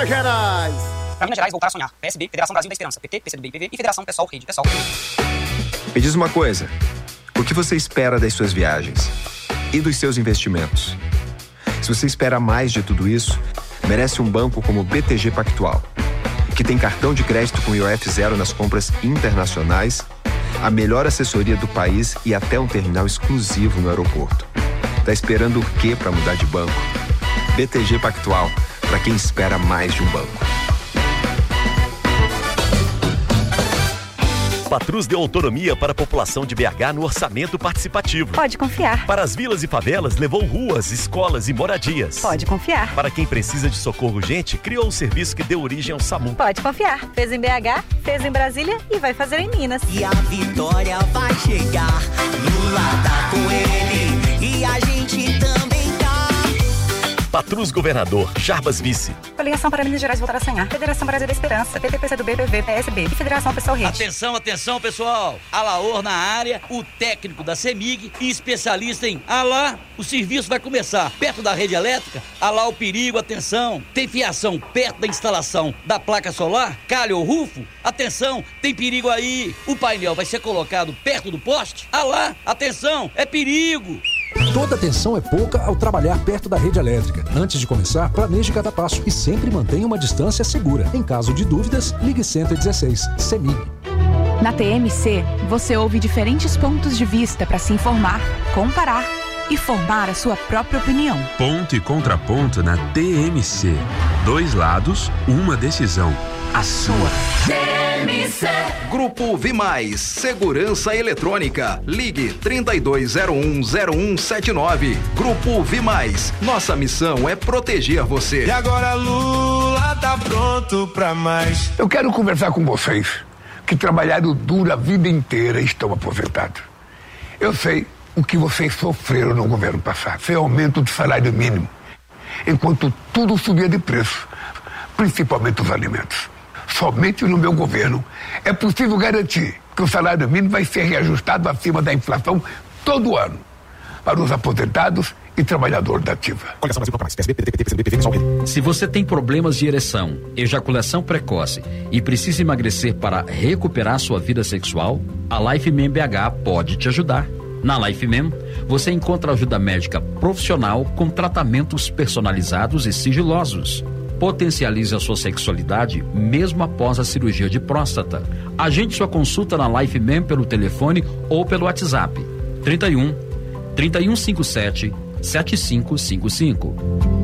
Minas Gerais. Para Minas Gerais, voltar a sonhar. PSB, Federação Brasil da Esperança. PT, PCdoB e PV e Federação Pessoal, Rede Pessoal. Me diz uma coisa. O que você espera das suas viagens? E dos seus investimentos? Se você espera mais de tudo isso, merece um banco como o BTG Pactual, que tem cartão de crédito com IOF zero nas compras internacionais, a melhor assessoria do país e até um terminal exclusivo no aeroporto. Tá esperando o quê para mudar de banco? BTG Pactual, para quem espera mais de um banco. Patrus deu autonomia para a população de BH no orçamento participativo. Pode confiar. Para as vilas e favelas, levou ruas, escolas e moradias. Pode confiar. Para quem precisa de socorro urgente, criou o serviço que deu origem ao SAMU. Pode confiar. Fez em BH, fez em Brasília e vai fazer em Minas. E a vitória vai chegar. Lula tá com ele e a gente também tá. Patrus governador, Jarbas vice. Coligação para Minas Gerais voltar a sonhar. Federação Brasil da Esperança. PT, PCdoB, PV, PSB e Federação Pessoal Rede. Atenção, atenção, pessoal. Alaor na área, o técnico da CEMIG e especialista em Alá. O serviço vai começar perto da rede elétrica. Alá o perigo, atenção. Tem fiação perto da instalação da placa solar? Calha ou rufo? Atenção, tem perigo aí. O painel vai ser colocado perto do poste? Alá, atenção, é perigo. Toda atenção é pouca ao trabalhar perto da rede elétrica. Antes de começar, planeje cada passo e sempre mantenha uma distância segura. Em caso de dúvidas, ligue 116. CEMIG. Na TMC, você ouve diferentes pontos de vista para se informar, comparar e formar a sua própria opinião. Ponto e contraponto na TMC. 2 lados, uma decisão. A sua. TMC. Grupo Vimais, Segurança Eletrônica. Ligue 32010179. Grupo Vimais. Nossa missão é proteger você. E agora Lula tá pronto pra mais. Eu quero conversar com vocês que trabalharam duro a vida inteira e estão aposentados. Eu sei o que vocês sofreram no governo passado. Foi aumento do salário mínimo, enquanto tudo subia de preço, principalmente os alimentos. Somente no meu governo é possível garantir que o salário mínimo vai ser reajustado acima da inflação todo ano para os aposentados e trabalhadores da ativa. Se você tem problemas de ereção, ejaculação precoce e precisa emagrecer para recuperar sua vida sexual, a LifeMem BH pode te ajudar. Na LifeMem, você encontra ajuda médica profissional com tratamentos personalizados e sigilosos. Potencialize a sua sexualidade mesmo após a cirurgia de próstata. Agende sua consulta na LifeMem pelo telefone ou pelo WhatsApp 31 3157 7555.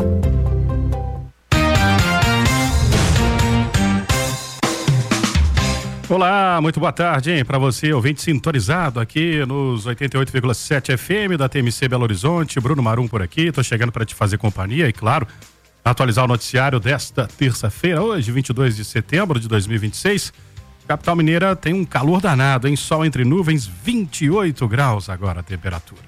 Olá, muito boa tarde, hein? Para você, ouvinte sintonizado aqui nos 88,7 FM da TMC Belo Horizonte. Bruno Marum por aqui, tô chegando para te fazer companhia e, claro, atualizar o noticiário desta terça-feira, hoje, 22 de setembro de 2026. Capital Mineira tem um calor danado, hein? Sol entre nuvens, 28 graus agora a temperatura.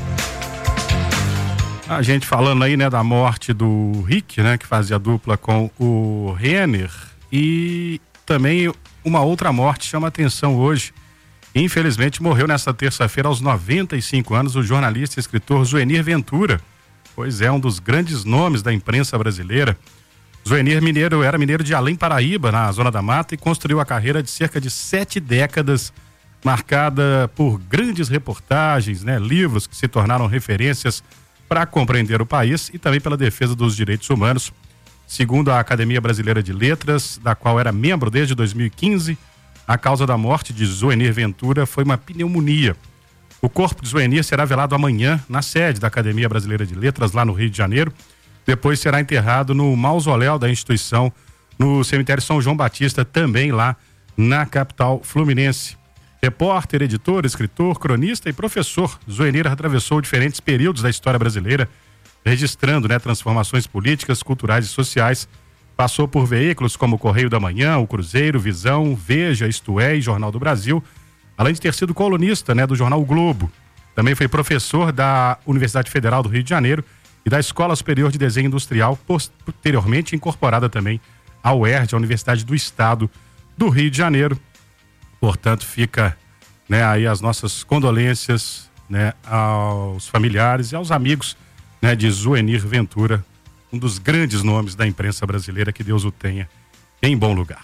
A gente falando aí, né, da morte do Rick, né, que fazia dupla com o Renner, e também uma outra morte chama atenção hoje. Infelizmente morreu nesta terça-feira aos 95 anos o jornalista e escritor Zuenir Ventura. Pois é, um dos grandes nomes da imprensa brasileira. Zuenir era mineiro de Além Paraíba, na Zona da Mata, e construiu a carreira de cerca de 7 décadas, marcada por grandes reportagens, né, livros que se tornaram referências para compreender o país e também pela defesa dos direitos humanos. Segundo a Academia Brasileira de Letras, da qual era membro desde 2015, a causa da morte de Zuenir Ventura foi uma pneumonia. O corpo de Zuenir será velado amanhã na sede da Academia Brasileira de Letras, lá no Rio de Janeiro. Depois será enterrado no mausoléu da instituição, no cemitério São João Batista, também lá na capital fluminense. Repórter, editor, escritor, cronista e professor, Zuenir atravessou diferentes períodos da história brasileira, registrando, né, transformações políticas, culturais e sociais. Passou por veículos como o Correio da Manhã, o Cruzeiro, Visão, Veja, Isto É e Jornal do Brasil, além de ter sido colunista, né, do jornal o Globo. Também foi professor da Universidade Federal do Rio de Janeiro e da Escola Superior de Desenho Industrial, posteriormente incorporada também à UERJ, a Universidade do Estado do Rio de Janeiro. Portanto, fica, né, aí as nossas condolências, né, aos familiares e aos amigos, né, de Zuenir Ventura, um dos grandes nomes da imprensa brasileira, que Deus o tenha em bom lugar.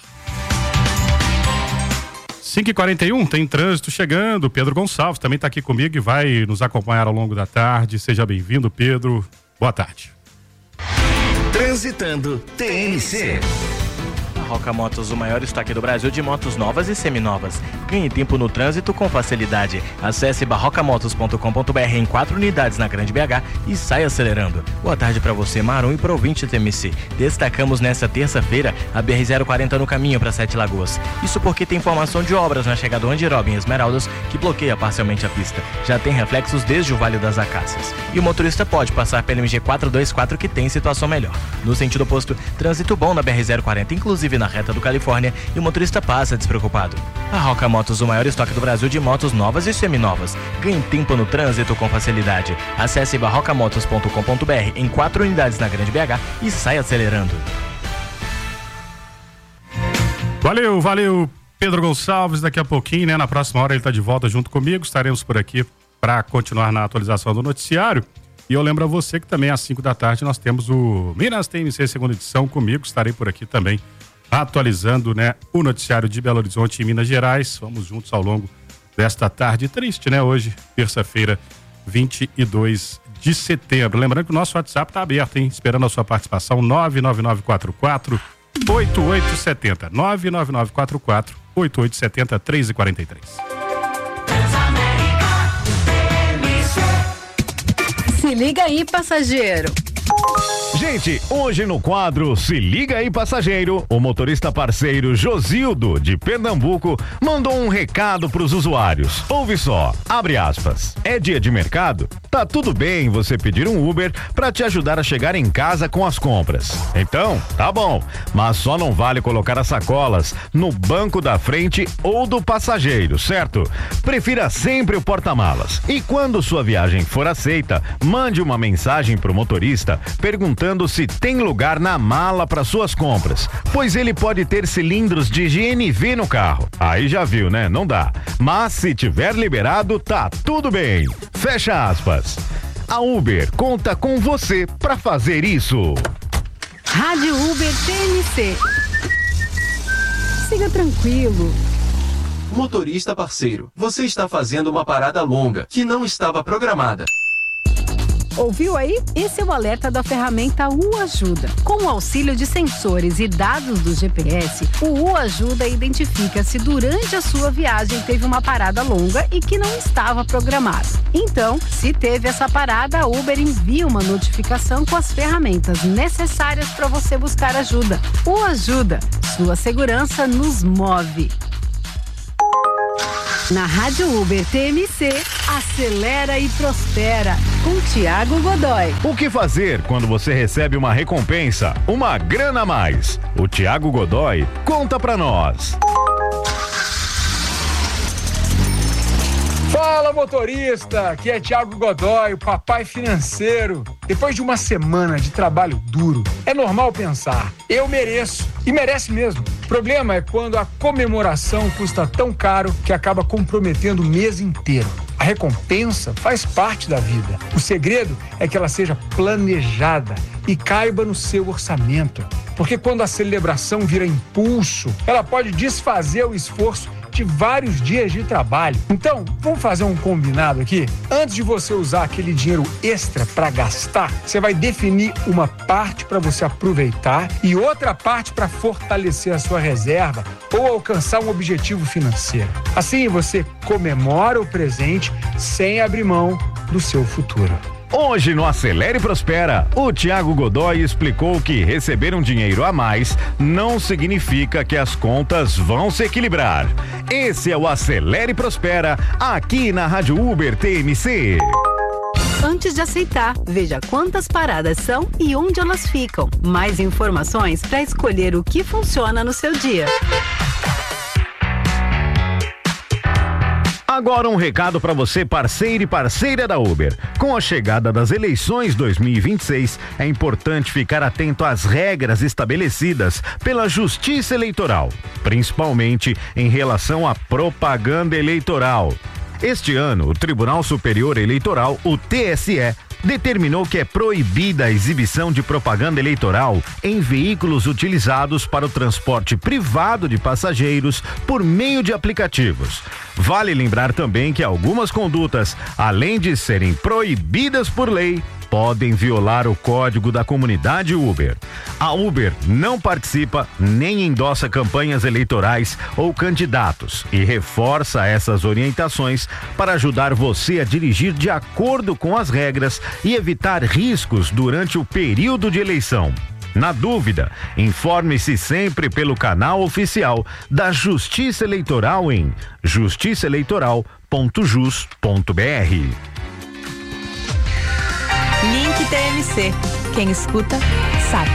5h41, tem trânsito chegando. Pedro Gonçalves também está aqui comigo e vai nos acompanhar ao longo da tarde. Seja bem-vindo, Pedro. Boa tarde. Transitando TNC. Roca Motos, o maior estoque do Brasil de motos novas e seminovas. Ganhe tempo no trânsito com facilidade. Acesse barrocamotos.com.br em 4 unidades na Grande BH e saia acelerando. Boa tarde para você, Marum, e para o ouvinte TMC. Destacamos nesta terça-feira a BR-040 no caminho para Sete Lagoas. Isso porque tem formação de obras na chegada Andiroba em Esmeraldas, que bloqueia parcialmente a pista. Já tem reflexos desde o Vale das Acácias. E o motorista pode passar pela MG 424, que tem situação melhor. No sentido oposto, trânsito bom na BR-040, inclusive na reta do Califórnia, e o motorista passa despreocupado. A Roca Motos, o maior estoque do Brasil de motos novas e seminovas. Ganhe tempo no trânsito com facilidade. Acesse barrocamotos.com.br em 4 unidades na Grande BH e saia acelerando. Valeu, Pedro Gonçalves. Daqui a pouquinho, né, na próxima hora ele está de volta junto comigo. Estaremos por aqui para continuar na atualização do noticiário. E eu lembro a você que também às 5 da tarde nós temos o Minas TMC segunda edição comigo. Estarei por aqui também atualizando, né, o noticiário de Belo Horizonte e Minas Gerais. Vamos juntos ao longo desta tarde triste, né? Hoje, terça-feira, 22 de setembro. Lembrando que o nosso WhatsApp está aberto, hein? Esperando a sua participação, 99944-8870. 99944-8870, 3h43. Se liga aí, passageiro. Gente, hoje no quadro Se Liga aí, Passageiro, o motorista parceiro Josildo, de Pernambuco, mandou um recado pros usuários. Ouve só, abre aspas. É dia de mercado? Tá tudo bem você pedir um Uber pra te ajudar a chegar em casa com as compras. Então, tá bom, mas só não vale colocar as sacolas no banco da frente ou do passageiro, certo? Prefira sempre o porta-malas. E quando sua viagem for aceita, mande uma mensagem pro motorista perguntando se tem lugar na mala para suas compras, pois ele pode ter cilindros de GNV no carro. Aí já viu, né? Não dá. Mas se tiver liberado, tá tudo bem. Fecha aspas. A Uber conta com você para fazer isso. Rádio Uber TNC. Siga tranquilo. Motorista parceiro, você está fazendo uma parada longa que não estava programada. Ouviu aí? Esse é o alerta da ferramenta UAjuda. Com o auxílio de sensores e dados do GPS, o UAjuda identifica se durante a sua viagem teve uma parada longa e que não estava programada. Então, se teve essa parada, a Uber envia uma notificação com as ferramentas necessárias para você buscar ajuda. UAjuda, sua segurança nos move. Na Rádio Uber TMC, acelera e prospera, com Thiago Godoy. O que fazer quando você recebe uma recompensa, uma grana a mais? O Thiago Godoy conta pra nós. Fala, motorista! Aqui é Thiago Godoy, o papai financeiro. Depois de uma semana de trabalho duro, é normal pensar, eu mereço, e merece mesmo. O problema é quando a comemoração custa tão caro que acaba comprometendo o mês inteiro. A recompensa faz parte da vida. O segredo é que ela seja planejada e caiba no seu orçamento. Porque quando a celebração vira impulso, ela pode desfazer o esforço de vários dias de trabalho. Então, vamos fazer um combinado aqui? Antes de você usar aquele dinheiro extra para gastar, você vai definir uma parte para você aproveitar e outra parte para fortalecer a sua reserva ou alcançar um objetivo financeiro. Assim, você comemora o presente sem abrir mão do seu futuro. Hoje no Acelere e Prospera, o Thiago Godoy explicou que receber um dinheiro a mais não significa que as contas vão se equilibrar. Esse é o Acelere e Prospera, aqui na Rádio Uber TMC. Antes de aceitar, veja quantas paradas são e onde elas ficam. Mais informações para escolher o que funciona no seu dia. Agora um recado para você, parceiro e parceira da Uber. Com a chegada das eleições 2026, é importante ficar atento às regras estabelecidas pela Justiça Eleitoral, principalmente em relação à propaganda eleitoral. Este ano, o Tribunal Superior Eleitoral, o TSE, determinou que é proibida a exibição de propaganda eleitoral em veículos utilizados para o transporte privado de passageiros por meio de aplicativos. Vale lembrar também que algumas condutas, além de serem proibidas por lei, podem violar o código da comunidade Uber. A Uber não participa nem endossa campanhas eleitorais ou candidatos e reforça essas orientações para ajudar você a dirigir de acordo com as regras e evitar riscos durante o período de eleição. Na dúvida, informe-se sempre pelo canal oficial da Justiça Eleitoral em justiçaeleitoral.jus.br. Link TMC. Quem escuta, sabe.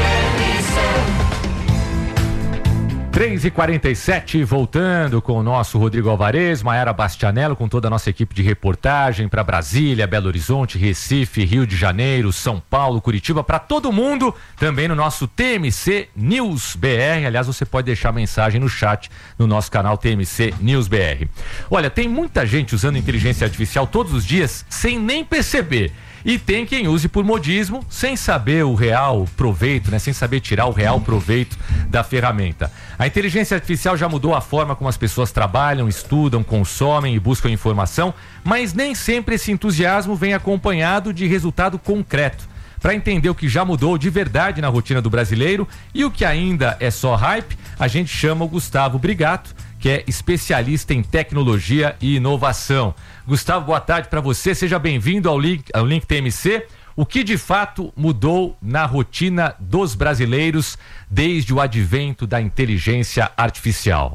3h47, voltando com o nosso Rodrigo Alvarez, Maiara Bastianello, com toda a nossa equipe de reportagem para Brasília, Belo Horizonte, Recife, Rio de Janeiro, São Paulo, Curitiba, para todo mundo, também no nosso TMC News BR. Aliás, você pode deixar mensagem no chat no nosso canal TMC News BR. Olha, tem muita gente usando inteligência artificial todos os dias sem nem perceber. E tem quem use por modismo, sem saber o real proveito, né? Sem saber tirar o real proveito da ferramenta. A inteligência artificial já mudou a forma como as pessoas trabalham, estudam, consomem e buscam informação, mas nem sempre esse entusiasmo vem acompanhado de resultado concreto. Para entender o que já mudou de verdade na rotina do brasileiro e o que ainda é só hype, a gente chama o Gustavo Brigato, que é especialista em tecnologia e inovação. Gustavo, boa tarde para você, seja bem-vindo ao Link TMC. O que de fato mudou na rotina dos brasileiros desde o advento da inteligência artificial?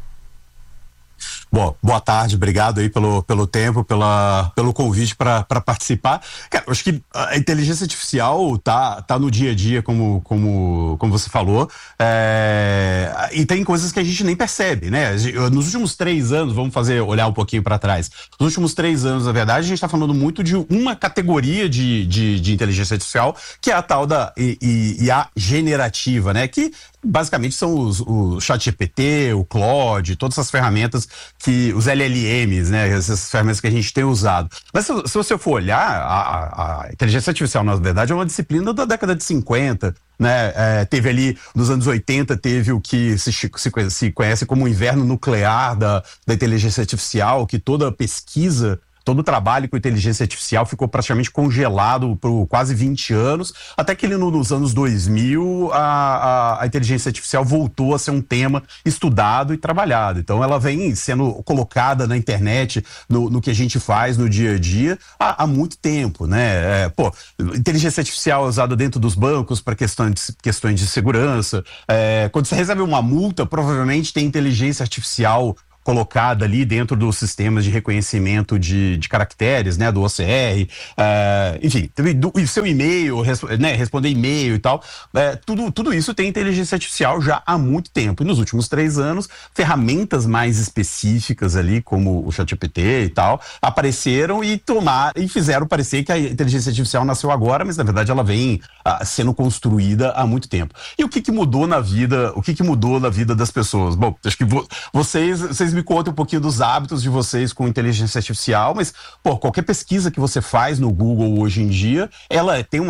Bom, boa tarde, obrigado aí pelo tempo, pelo convite para participar. Cara, eu acho que a inteligência artificial tá no dia a dia, como você falou, e tem coisas que a gente nem percebe, né? Nos últimos 3 anos, vamos olhar um pouquinho para trás, nos últimos 3 anos, na verdade, a gente está falando muito de uma categoria de inteligência artificial, que é a tal da IA generativa, né? Que basicamente são o ChatGPT, o Claude, todas essas ferramentas os LLMs, né? Essas ferramentas que a gente tem usado. Mas se você for olhar, a inteligência artificial, na verdade, é uma disciplina da década de 50, né? Teve ali, nos anos 80, teve o que se conhece como o inverno nuclear da inteligência artificial, que toda pesquisa, todo o trabalho com inteligência artificial ficou praticamente congelado por quase 20 anos, até que nos anos 2000 a inteligência artificial voltou a ser um tema estudado e trabalhado. Então ela vem sendo colocada na internet, no que a gente faz no dia a dia há muito tempo, né? Inteligência artificial é usada dentro dos bancos para questões de segurança. Quando você recebe uma multa, provavelmente tem inteligência artificial colocada ali dentro dos sistemas de reconhecimento de caracteres, né, do OCR, enfim, o seu e-mail, né, responder e-mail e tal, tudo isso tem inteligência artificial já há muito tempo. E nos últimos 3 anos, ferramentas mais específicas ali, como o ChatGPT e tal, apareceram e fizeram parecer que a inteligência artificial nasceu agora, mas na verdade ela vem sendo construída há muito tempo. E o que mudou na vida das pessoas? Bom, acho que vocês me contem um pouquinho dos hábitos de vocês com inteligência artificial, mas qualquer pesquisa que você faz no Google hoje em dia, ela tem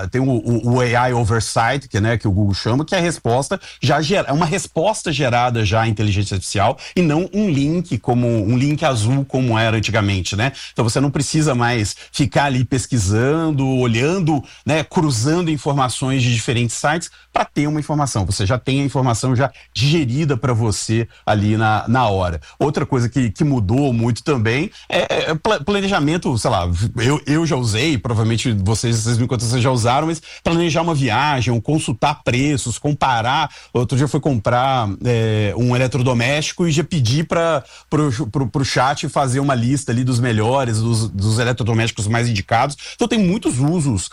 o AI Oversight, que o Google chama, que é a resposta é uma resposta gerada já à inteligência artificial e não um link azul como era antigamente, né? Então você não precisa mais ficar ali pesquisando, olhando, né, cruzando informações de diferentes sites para ter uma informação. Você já tem a informação já digerida para você ali na hora. Outra coisa que mudou muito também é planejamento, sei lá, eu já usei, provavelmente vocês me contam, vocês já usaram, mas planejar uma viagem, consultar preços, comparar. Outro dia eu fui comprar um eletrodoméstico e já pedi pro chat fazer uma lista ali dos melhores, dos eletrodomésticos mais indicados. Então tem muitos usos.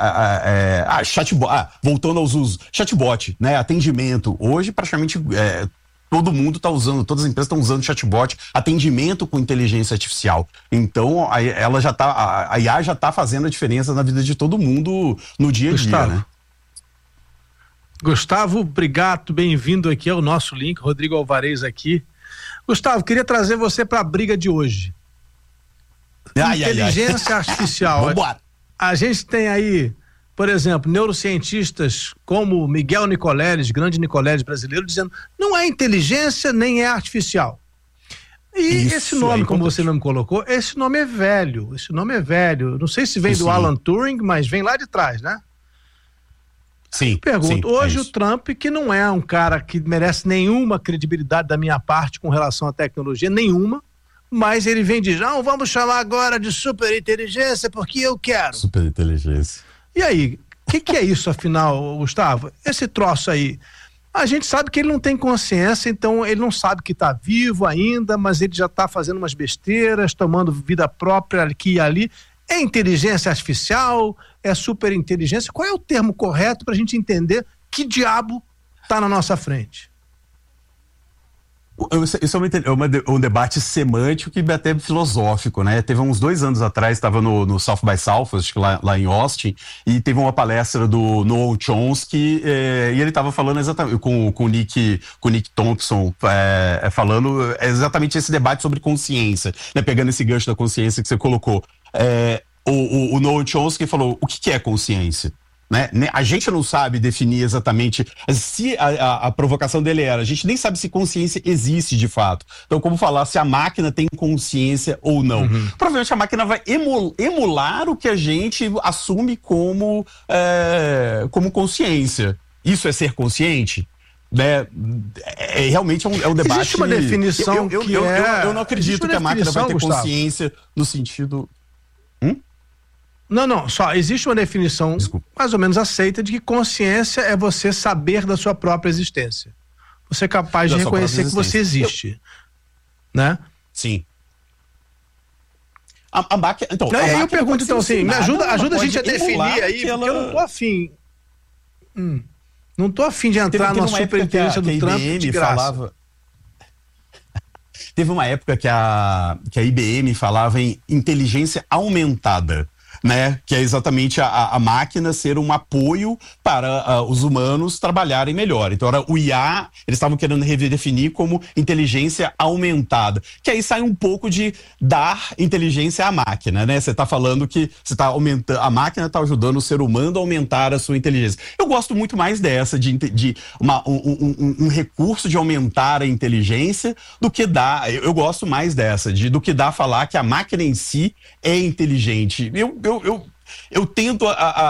Voltando aos usos, chatbot, né? Atendimento. Hoje praticamente todo mundo está usando, todas as empresas estão usando chatbot, atendimento com inteligência artificial. Então, a IA já está fazendo a diferença na vida de todo mundo no dia a dia, né? Gustavo, obrigado, bem-vindo aqui ao nosso link, Rodrigo Alvarez aqui. Gustavo, queria trazer você para a briga de hoje. Inteligência artificial. Vambora. A gente tem aí, por exemplo, neurocientistas como Miguel Nicoleles, grande Nicoleles brasileiro, dizendo não é inteligência nem é artificial. E esse nome, como você mesmo colocou, esse nome é velho. Não sei se vem do Alan Turing, mas vem lá de trás, né? Sim. Pergunto, hoje o Trump, que não é um cara que merece nenhuma credibilidade da minha parte com relação à tecnologia, nenhuma, mas ele vem de não, vamos chamar agora de superinteligência porque eu quero. Superinteligência. E aí, o que é isso afinal, Gustavo? Esse troço aí, a gente sabe que ele não tem consciência, então ele não sabe que está vivo ainda, mas ele já está fazendo umas besteiras, tomando vida própria aqui e ali. É inteligência artificial? É superinteligência? Qual é o termo correto para a gente entender que diabo está na nossa frente? Isso é um debate semântico e até filosófico, né? Teve uns 2 anos atrás, estava no South by Southwest, lá em Austin, e teve uma palestra do Noam Chomsky, e ele estava falando exatamente com o Nick Thompson, falando exatamente esse debate sobre consciência, né? Pegando esse gancho da consciência que você colocou. O Noam Chomsky falou, o que é consciência? Né? A gente não sabe definir exatamente se a provocação dele era, a gente nem sabe se consciência existe de fato. Então, como falar se a máquina tem consciência ou não? Provavelmente a máquina vai emular o que a gente assume como consciência. Isso é ser consciente? Né? Realmente é um debate. Existe uma definição eu não acredito que a máquina vai ter consciência no sentido... Não, só existe uma definição mais ou menos aceita de que consciência é você saber da sua própria existência. Você é capaz de reconhecer que você existe. Né? Sim. A máquina... Então, eu pergunto, então, assim, me ajuda a gente a definir aí, porque eu não tô afim. Não tô afim de entrar na superinteligência do Trump de graça. Teve uma época que a IBM falava em inteligência aumentada, né? Que é exatamente a máquina ser um apoio para os humanos trabalharem melhor. Então, era o IA, eles estavam querendo redefinir como inteligência aumentada, que aí sai um pouco de dar inteligência à máquina, né? Você está falando que você está aumentando, a máquina está ajudando o ser humano a aumentar a sua inteligência. Eu gosto muito mais dessa, de um recurso de aumentar a inteligência do que dar, eu gosto mais dessa, do que dar a falar que a máquina em si é inteligente. Eu tento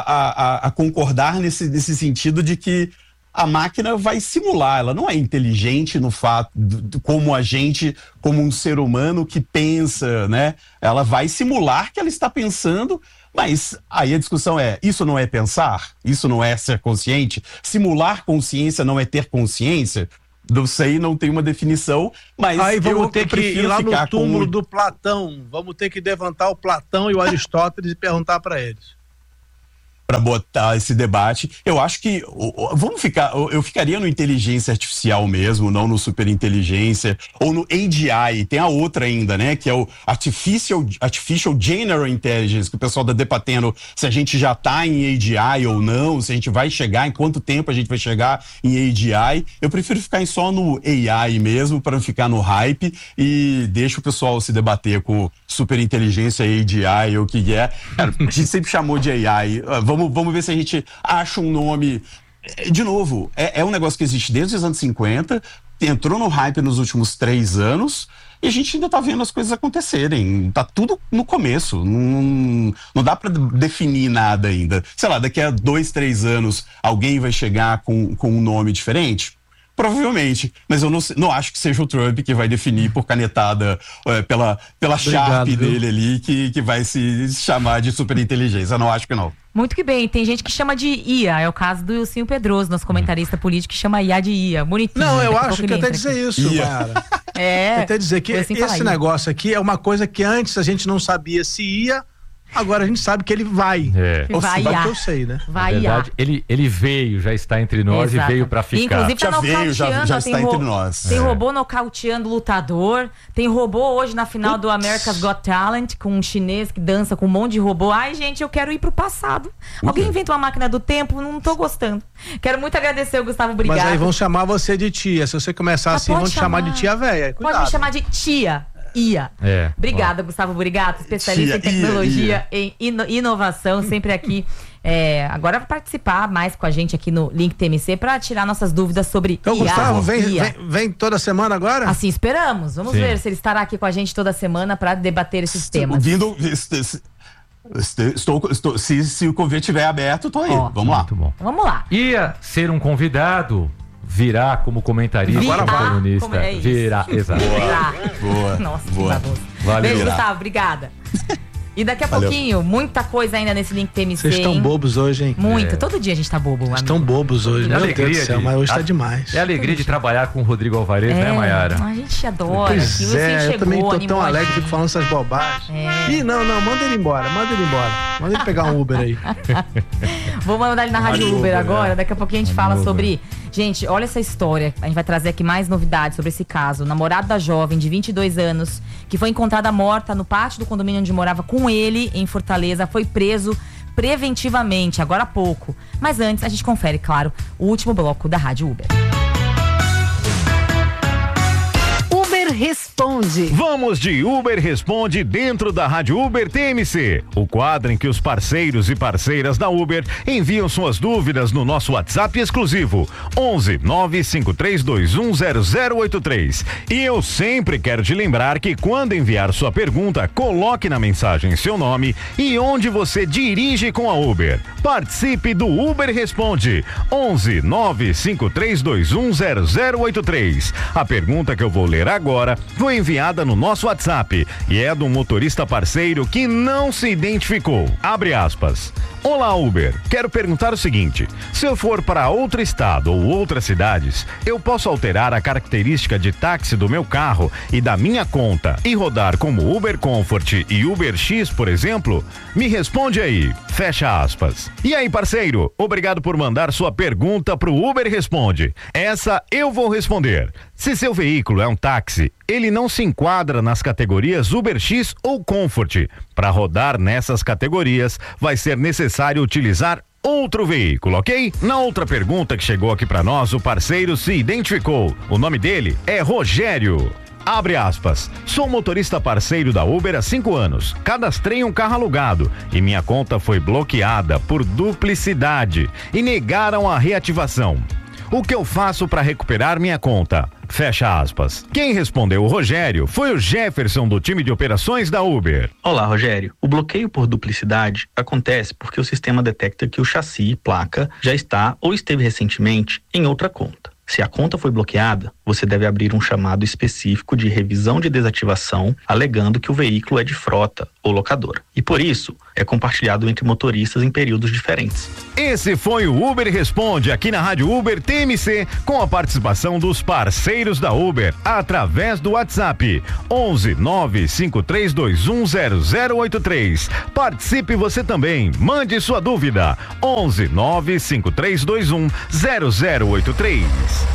a concordar nesse sentido de que a máquina vai simular, ela não é inteligente no fato, como a gente, como um ser humano que pensa, né? Ela vai simular que ela está pensando, mas aí a discussão é, isso não é pensar? Isso não é ser consciente? Simular consciência não é ter consciência? Não sei, não tem uma definição, mas aí vamos ter que ir lá no túmulo do Platão, vamos ter que levantar o Platão e o Aristóteles e perguntar para eles. Para botar esse debate, eu acho que eu ficaria no inteligência artificial mesmo, não no superinteligência, ou no AGI, tem a outra ainda, né, que é o Artificial General Intelligence, que o pessoal tá debatendo se a gente já tá em AGI ou não, se a gente vai chegar, em quanto tempo a gente vai chegar em AGI. Eu prefiro ficar só no AI mesmo, para não ficar no hype, e deixa o pessoal se debater com superinteligência, AGI, ou o que é. Cara, a gente sempre chamou de AI, vamos ver se a gente acha um nome. De novo, é um negócio que existe desde os anos 50, entrou no hype nos últimos 3 anos, e a gente ainda tá vendo as coisas acontecerem. Tá tudo no começo. Não dá para definir nada ainda. Sei lá, daqui a 2, 3 anos alguém vai chegar com um nome diferente? Provavelmente, mas eu não acho que seja o Trump que vai definir por canetada pela Sharp dele ali, que vai se chamar de superinteligência. Eu não acho que não. Muito que bem, tem gente que chama de IA, é o caso do Ilcinho Pedroso, nosso comentarista político, que chama IA de IA, bonitinho. Não, eu acho que até dizer isso, cara. Até dizer que esse negócio aqui é uma coisa que antes a gente não sabia se ia, agora a gente sabe que ele vai. Vai que eu sei, né? Na verdade, ele veio, já está entre nós. Exato. E veio pra ficar. Inclusive tá já está entre nós. Tem robô nocauteando lutador, tem robô hoje na final do America's Got Talent, com um chinês que dança com um monte de robô. Ai, gente, eu quero ir pro passado. Alguém inventa uma máquina do tempo? Não tô gostando. Quero muito agradecer o Gustavo, obrigado. Mas aí vão chamar você de tia. Se você começar assim, vão te chamar de tia velha. Pode me chamar de tia. IA. Obrigada, Gustavo Burigato, especialista em tecnologia, em inovação, sempre aqui. Agora vai participar mais com a gente aqui no Link TMC para tirar nossas dúvidas sobre então, IA. Gustavo, vem toda semana agora? Assim esperamos. Vamos ver se ele estará aqui com a gente toda semana para debater esses temas. Se o convite estiver aberto, tô aí. Vamos lá. Muito bom. Vamos lá. Ia ser um convidado, virá como comentarista, colunista. Virá, exato. Boa. Nossa, boa. Que bagunça. Valeu. Beijo, Gustavo. Obrigada. E daqui a pouquinho, muita coisa ainda nesse Link TMC. Vocês estão bobos hoje, hein? Muito. Todo dia a gente tá bobo. Estão bobos hoje, meu Deus do céu, mas hoje tá demais. É a alegria de trabalhar com o Rodrigo Alvarez, né, Mayara? A gente adora. Pois eu também tô tão alegre, fico falando essas bobagens. Ih, não, manda ele embora. Manda ele pegar um Uber aí. Vou mandar ele na Rádio Uber agora. Daqui a pouquinho a gente fala sobre... Gente, olha essa história. A gente vai trazer aqui mais novidades sobre esse caso. O namorado da jovem, de 22 anos, que foi encontrada morta no pátio do condomínio onde morava com ele, em Fortaleza, foi preso preventivamente, agora há pouco. Mas antes, a gente confere, claro, o último bloco da Rádio Uber. Responde. Vamos de Uber Responde dentro da Rádio Uber TMC, o quadro em que os parceiros e parceiras da Uber enviam suas dúvidas no nosso WhatsApp exclusivo 11 95321 0083. E eu sempre quero te lembrar que quando enviar sua pergunta, coloque na mensagem seu nome e onde você dirige com a Uber. Participe do Uber Responde 11 95321 0083. A pergunta que eu vou ler agora foi enviada no nosso WhatsApp e é de um motorista parceiro que não se identificou. Abre aspas. Olá, Uber. Quero perguntar o seguinte: se eu for para outro estado ou outras cidades, eu posso alterar a característica de táxi do meu carro e da minha conta e rodar como Uber Comfort e Uber X, por exemplo? Me responde aí. Fecha aspas. E aí, parceiro? Obrigado por mandar sua pergunta pro Uber Responde. Essa eu vou responder. Se seu veículo é um táxi, ele não se enquadra nas categorias Uber X ou Comfort. Para rodar nessas categorias, vai ser necessário utilizar outro veículo, ok? Na outra pergunta que chegou aqui para nós, o parceiro se identificou. O nome dele é Rogério. Abre aspas. Sou motorista parceiro da Uber há 5 anos. Cadastrei um carro alugado e minha conta foi bloqueada por duplicidade e negaram a reativação. O que eu faço para recuperar minha conta? Fecha aspas. Quem respondeu o Rogério foi o Jefferson do time de operações da Uber. Olá, Rogério. O bloqueio por duplicidade acontece porque o sistema detecta que o chassi e placa já está ou esteve recentemente em outra conta. Se a conta foi bloqueada, você deve abrir um chamado específico de revisão de desativação, alegando que o veículo é de frota ou locadora. E por isso, é compartilhado entre motoristas em períodos diferentes. Esse foi o Uber Responde aqui na Rádio Uber TMC, com a participação dos parceiros da Uber, através do WhatsApp 11 95321 0083. Participe você também, mande sua dúvida 11 95321 0083.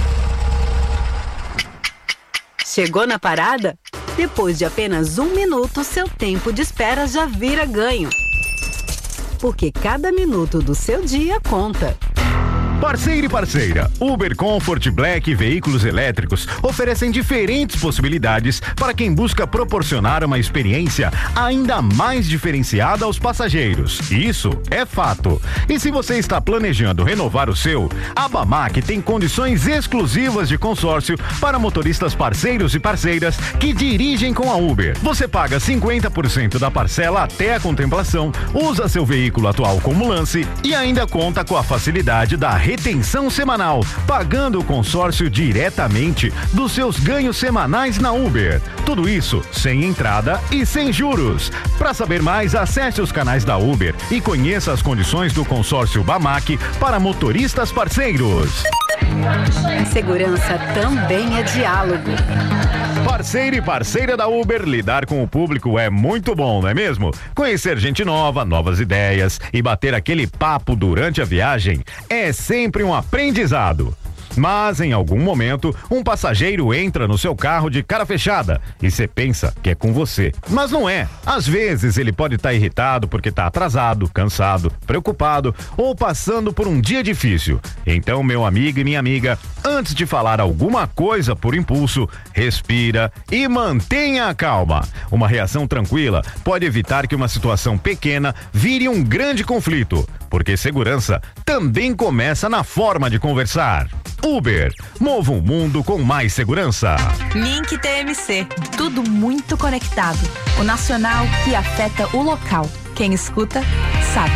Chegou na parada? Depois de apenas 1 minuto, seu tempo de espera já vira ganho. Porque cada minuto do seu dia conta. Parceiro e parceira, Uber Comfort Black e veículos elétricos oferecem diferentes possibilidades para quem busca proporcionar uma experiência ainda mais diferenciada aos passageiros. Isso é fato. E se você está planejando renovar o seu, a Bamac tem condições exclusivas de consórcio para motoristas parceiros e parceiras que dirigem com a Uber. Você paga 50% da parcela até a contemplação, usa seu veículo atual como lance e ainda conta com a facilidade da retenção semanal, pagando o consórcio diretamente dos seus ganhos semanais na Uber. Tudo isso sem entrada e sem juros. Para saber mais, acesse os canais da Uber e conheça as condições do consórcio Bamac para motoristas parceiros. Segurança também é diálogo. Parceiro e parceira da Uber, lidar com o público é muito bom, não é mesmo? Conhecer gente nova, novas ideias e bater aquele papo durante a viagem é sempre um aprendizado. Mas em algum momento, um passageiro entra no seu carro de cara fechada e você pensa que é com você. Mas não é. Às vezes ele pode estar irritado porque está atrasado, cansado, preocupado ou passando por um dia difícil. Então, meu amigo e minha amiga, antes de falar alguma coisa por impulso, respira e mantenha a calma. Uma reação tranquila pode evitar que uma situação pequena vire um grande conflito, porque segurança também começa na forma de conversar. Uber, mova um mundo com mais segurança. Link TMC, tudo muito conectado. O nacional que afeta o local. Quem escuta, sabe.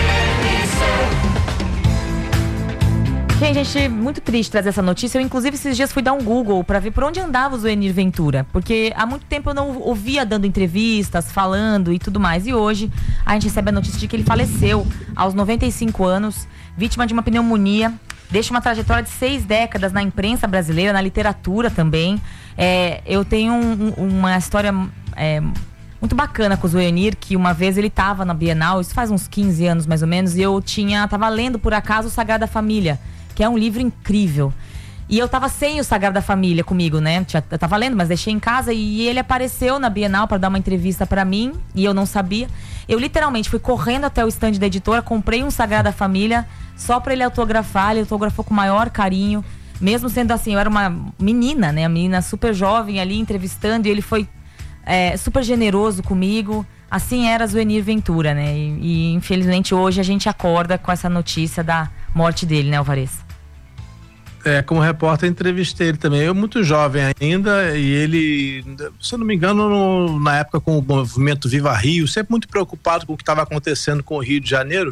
Gente, muito triste trazer essa notícia. Eu, inclusive, esses dias fui dar um Google pra ver por onde andava o Zuenir Ventura, porque há muito tempo eu não ouvia dando entrevistas, falando e tudo mais. E hoje a gente recebe a notícia de que ele faleceu aos 95 anos, vítima de uma pneumonia. Deixa uma trajetória de 6 décadas na imprensa brasileira, na literatura também. Eu tenho uma história muito bacana com o Zuenir, que uma vez ele estava na Bienal, isso faz uns 15 anos mais ou menos, e eu tava lendo por acaso o Sagrada Família, que é um livro incrível. E eu tava sem o Sagrada Família comigo, né? Eu tava lendo, mas deixei em casa, e ele apareceu na Bienal para dar uma entrevista para mim, e eu não sabia. Eu literalmente fui correndo até o stand da editora, comprei um Sagrada Família só para ele autografar. Ele autografou com o maior carinho, mesmo sendo assim, eu era uma menina, né? A menina super jovem ali entrevistando, e ele foi super generoso comigo. Assim era Zuenir Ventura, né? E infelizmente hoje a gente acorda com essa notícia da morte dele, né, Alvarez? Como repórter entrevistei ele também. Eu muito jovem ainda, e ele, se eu não me engano, na época com o movimento Viva Rio, sempre muito preocupado com o que estava acontecendo com o Rio de Janeiro,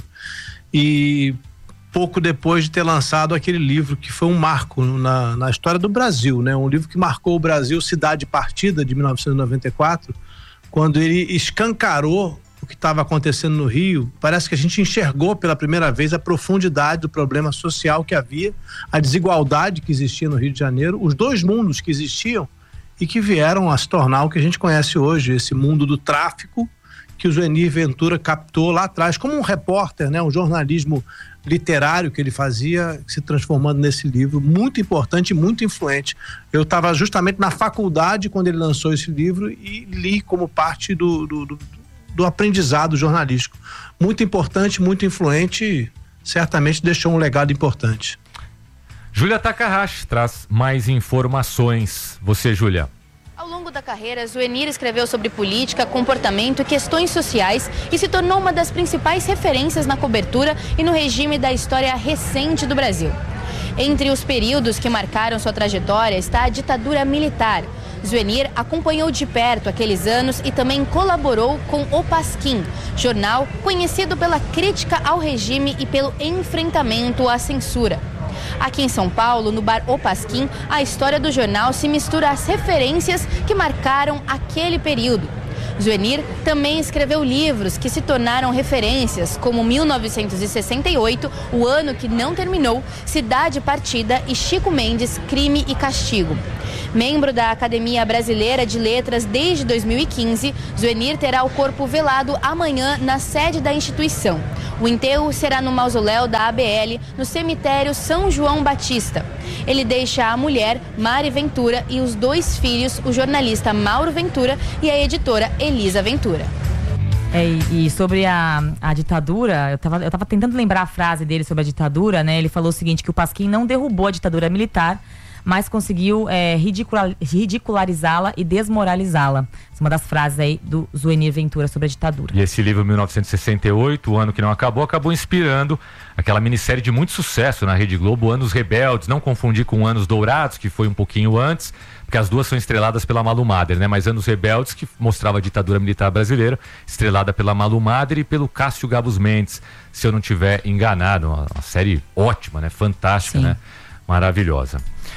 e pouco depois de ter lançado aquele livro que foi um marco na história do Brasil, né? Um livro que marcou o Brasil, Cidade Partida, de 1994, quando ele escancarou o que estava acontecendo no Rio. Parece que a gente enxergou pela primeira vez a profundidade do problema social que havia, a desigualdade que existia no Rio de Janeiro, os dois mundos que existiam e que vieram a se tornar o que a gente conhece hoje, esse mundo do tráfico que o Zuenir Ventura captou lá atrás, como um repórter, né? Um jornalismo literário que ele fazia, se transformando nesse livro muito importante e muito influente. Eu estava justamente na faculdade quando ele lançou esse livro e li como parte do aprendizado jornalístico. Muito importante, muito influente, certamente deixou um legado importante. Júlia Takahashi traz mais informações. Você, Júlia. Ao longo da carreira, Zuenir escreveu sobre política, comportamento e questões sociais e se tornou uma das principais referências na cobertura e no regime da história recente do Brasil. Entre os períodos que marcaram sua trajetória está a ditadura militar. Zuenir acompanhou de perto aqueles anos e também colaborou com O Pasquim, jornal conhecido pela crítica ao regime e pelo enfrentamento à censura. Aqui em São Paulo, no bar O Pasquim, a história do jornal se mistura às referências que marcaram aquele período. Zuenir também escreveu livros que se tornaram referências, como 1968, O Ano que Não Terminou, Cidade Partida e Chico Mendes, Crime e Castigo. Membro da Academia Brasileira de Letras desde 2015, Zuenir terá o corpo velado amanhã na sede da instituição. O enterro será no mausoléu da ABL, no cemitério São João Batista. Ele deixa a mulher, Mari Ventura, e os 2 filhos, o jornalista Mauro Ventura e a editora Elisa Ventura. E sobre a ditadura, eu tava tentando lembrar a frase dele sobre a ditadura, né? Ele falou o seguinte, que o Pasquim não derrubou a ditadura militar, mas conseguiu ridicularizá-la e desmoralizá-la. Essa é uma das frases aí do Zuenir Ventura sobre a ditadura. E esse livro, 1968, O Ano que Não Acabou, acabou inspirando aquela minissérie de muito sucesso na Rede Globo, Anos Rebeldes, não confundir com Anos Dourados, que foi um pouquinho antes, porque as duas são estreladas pela Malu Mader, né? Mas Anos Rebeldes, que mostrava a ditadura militar brasileira, estrelada pela Malu Mader e pelo Cássio Gabus Mendes, se eu não tiver enganado. Uma série ótima, né? Fantástica, Sim. Né? Maravilhosa.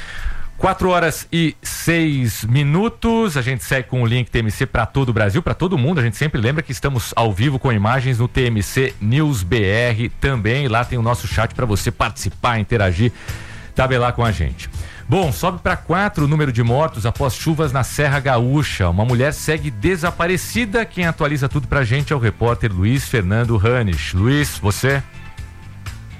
4h06. A gente segue com o link TMC para todo o Brasil, para todo mundo. A gente sempre lembra que estamos ao vivo com imagens no TMC News BR também. Lá tem o nosso chat para você participar, interagir, tabelar com a gente. Bom, sobe para 4 o número de mortos após chuvas na Serra Gaúcha. Uma mulher segue desaparecida. Quem atualiza tudo pra gente é o repórter Luiz Fernando Ranes. Luiz, você?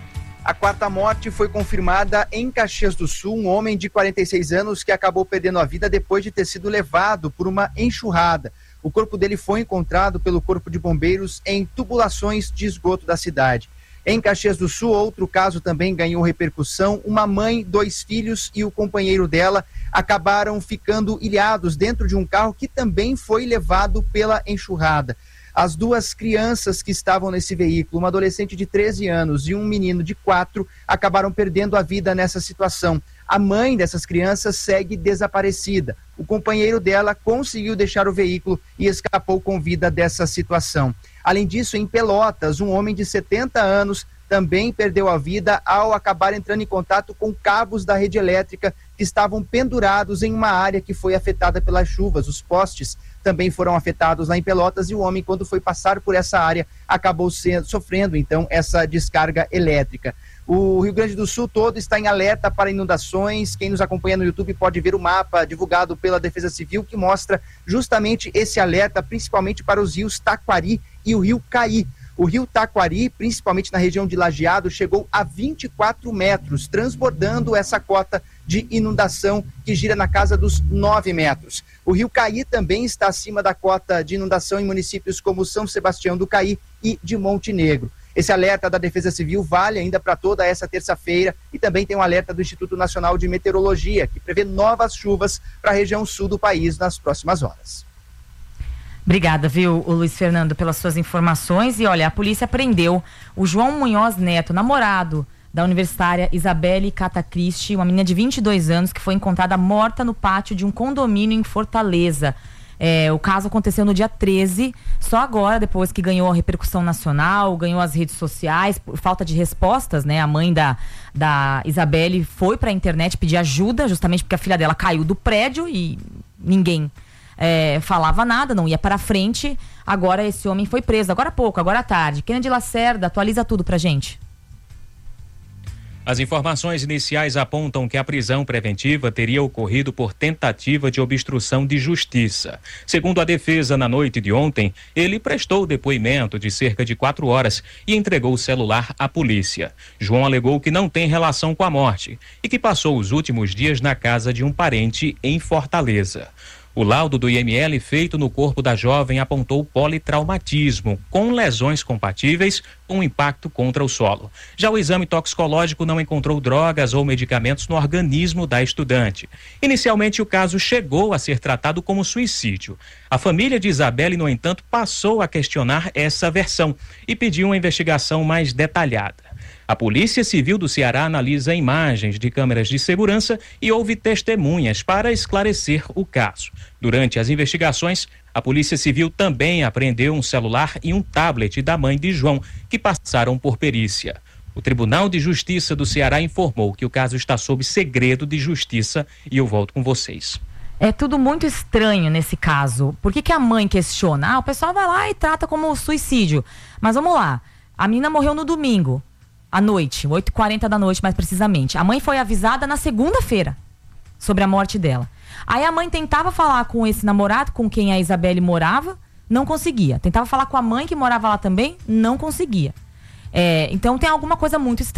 A quarta morte foi confirmada em Caxias do Sul, um homem de 46 anos que acabou perdendo a vida depois de ter sido levado por uma enxurrada. O corpo dele foi encontrado pelo Corpo de Bombeiros em tubulações de esgoto da cidade. Em Caxias do Sul, outro caso também ganhou repercussão. Uma mãe, 2 filhos e o companheiro dela acabaram ficando ilhados dentro de um carro que também foi levado pela enxurrada. As 2 crianças que estavam nesse veículo, uma adolescente de 13 anos e um menino de 4, acabaram perdendo a vida nessa situação. A mãe dessas crianças segue desaparecida. O companheiro dela conseguiu deixar o veículo e escapou com vida dessa situação. Além disso, em Pelotas, um homem de 70 anos também perdeu a vida ao acabar entrando em contato com cabos da rede elétrica que estavam pendurados em uma área que foi afetada pelas chuvas. Os postes também foram afetados lá em Pelotas e o homem, quando foi passar por essa área, acabou sofrendo então essa descarga elétrica. O Rio Grande do Sul todo está em alerta para inundações. Quem nos acompanha no YouTube pode ver o mapa divulgado pela Defesa Civil que mostra justamente esse alerta, principalmente para os rios Taquari e o Rio Caí. O rio Taquari, principalmente na região de Lajeado, chegou a 24 metros, transbordando essa cota de inundação que gira na casa dos 9 metros. O rio Caí também está acima da cota de inundação em municípios como São Sebastião do Caí e de Monte Negro. Esse alerta da Defesa Civil vale ainda para toda essa terça-feira e também tem um alerta do Instituto Nacional de Meteorologia, que prevê novas chuvas para a região sul do país nas próximas horas. Obrigada, viu, o Luiz Fernando, pelas suas informações. E olha, a polícia prendeu o João Munhoz Neto, namorado da universitária Isabelle Catacristi, uma menina de 22 anos que foi encontrada morta no pátio de um condomínio em Fortaleza. O caso aconteceu no dia 13, só agora, depois que ganhou a repercussão nacional, ganhou as redes sociais, por falta de respostas, né? A mãe da Isabelle foi para a internet pedir ajuda, justamente porque a filha dela caiu do prédio e ninguém falava nada, não ia para frente. Agora esse homem foi preso, agora há pouco, agora à tarde. Kennedy Lacerda atualiza tudo pra gente. As informações iniciais apontam que a prisão preventiva teria ocorrido por tentativa de obstrução de justiça. Segundo a defesa, na noite de ontem, ele prestou depoimento de cerca de 4 horas e entregou o celular à polícia. João alegou que não tem relação com a morte e que passou os últimos dias na casa de um parente em Fortaleza. O laudo do IML feito no corpo da jovem apontou politraumatismo, com lesões compatíveis com impacto contra o solo. Já o exame toxicológico não encontrou drogas ou medicamentos no organismo da estudante. Inicialmente, o caso chegou a ser tratado como suicídio. A família de Isabelle, no entanto, passou a questionar essa versão e pediu uma investigação mais detalhada. A Polícia Civil do Ceará analisa imagens de câmeras de segurança e ouve testemunhas para esclarecer o caso. Durante as investigações, a Polícia Civil também apreendeu um celular e um tablet da mãe de João, que passaram por perícia. O Tribunal de Justiça do Ceará informou que o caso está sob segredo de justiça e eu volto com vocês. É tudo muito estranho nesse caso. Por que a mãe questiona? O pessoal vai lá e trata como suicídio. Mas vamos lá, a menina morreu no domingo. À noite, 8h40 da noite mais precisamente. A mãe foi avisada na segunda-feira sobre a morte dela. Aí a mãe tentava falar com esse namorado com quem a Isabelle morava, não conseguia. Tentava falar com a mãe que morava lá também, não conseguia. Então tem alguma coisa muito estranha.